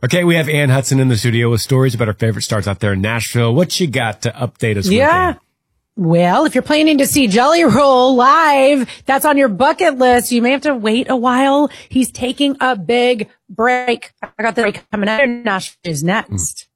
Okay, we have Ann Hudson in the studio with stories about her favorite stars out there in Nashville. What you got to update us with? Yeah. Well, if you're planning to see Jelly Roll live, that's on your bucket list. You may have to wait a while. He's taking a big break. I got the break coming out. Nashville is next.